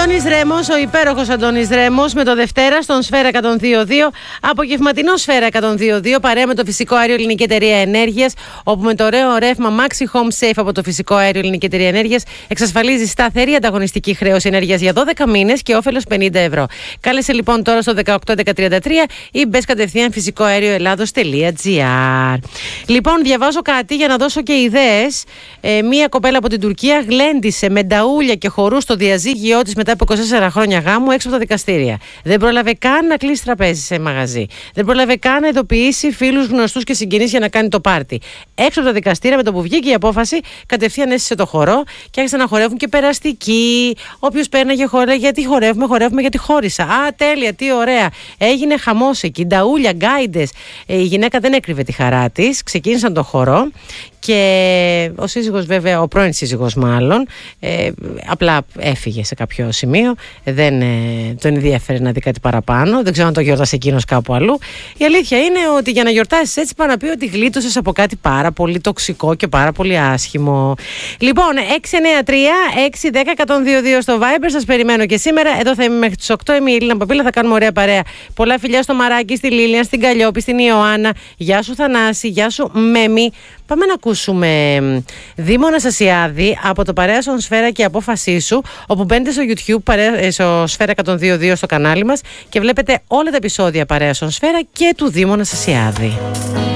Αντώνης Ρέμος, ο υπέροχος Αντώνης Ρέμος, με το Δευτέρα στον Σφαίρα 102.2, απογευματινό Σφαίρα 102.2, παρέα με το φυσικό αέριο Ελληνική Εταιρεία Ενέργειας, όπου με το ωραίο ρεύμα Maxi Home Safe από το φυσικό αέριο Ελληνική Εταιρεία Ενέργειας εξασφαλίζει σταθερή ανταγωνιστική χρέωση ενέργειας για 12 μήνες και όφελος 50 ευρώ. Κάλεσε λοιπόν τώρα στο 18133 ή μπες κατευθείαν φυσικοαέρioελλάδος.gr. Λοιπόν, διαβάζω κάτι για να δώσω και ιδέες. Μία κοπέλα από την Τουρκία γλέντισε με νταούλια και χορούς στο διαζύγιό της μετά από 24 χρόνια γάμου έξω από τα δικαστήρια. Δεν πρόλαβε καν να κλείσει τραπέζι σε μαγαζί. Δεν πρόλαβε καν να ειδοποιήσει φίλους, γνωστούς και συγγενείς για να κάνει το πάρτι. Έξω από τα δικαστήρια, με το που βγήκε η απόφαση, κατευθείαν έσυσε το χορό και άρχισαν να χορεύουν και περαστικοί. Όποιος πέρναγε χορεύει, γιατί χορεύουμε γιατί χώρισα. Α, τέλεια, τι ωραία. Έγινε χαμός εκεί. Νταούλια, γκάιντες. Η γυναίκα δεν έκρυβε τη χαρά της. Ξεκίνησαν το χορό. Και ο σύζυγος, βέβαια, ο πρώην σύζυγος μάλλον, απλά έφυγε σε κάποιο σημείο. Δεν τον ενδιαφέρει να δει κάτι παραπάνω. Δεν ξέρω αν το γιόρτασε εκείνος κάπου αλλού. Η αλήθεια είναι ότι για να γιορτάσεις έτσι, πάει να πει ότι γλίτωσες από κάτι πάρα πολύ τοξικό και πάρα πολύ άσχημο. Λοιπόν, 693-610-102-2 στο Viber. Σας περιμένω και σήμερα. Εδώ θα είμαι μέχρι τις 8. Είμαι η Έλληνα Παπίλα. Θα κάνουμε ωραία παρέα. Πολλά φιλιά στο Μαράκι, στη Λίλια, στην Καλλιόπη, στην Ιωάννα. Γεια σου Θανάση, γεια σου Μέμη. Πάμε να ακούσουμε Δήμονα Σασιάδη από το Παρέασον Σφαίρα και η Απόφασή σου, όπου μπαίνετε στο YouTube, στο Σφαίρα 102.2 στο κανάλι μας και βλέπετε όλα τα επεισόδια Παρέασον Σφαίρα και του Δήμονα Σασιάδη.